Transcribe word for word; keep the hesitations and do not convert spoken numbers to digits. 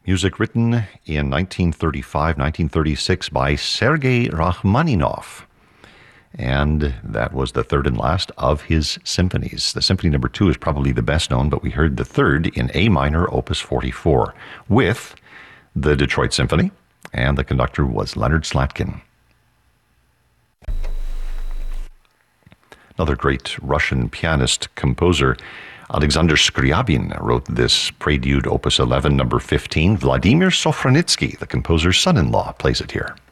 Music written in nineteen thirty-five, nineteen thirty-six by Sergei Rachmaninoff. And that was the third and last of his symphonies. The symphony number two is probably the best known, but we heard the third in A minor, opus forty-four, with the Detroit Symphony, and the conductor was Leonard Slatkin. Another great Russian pianist, composer, Alexander Scriabin, wrote this Prelude, opus eleven, number fifteen. Vladimir Sofronitsky, the composer's son-in-law, plays it here.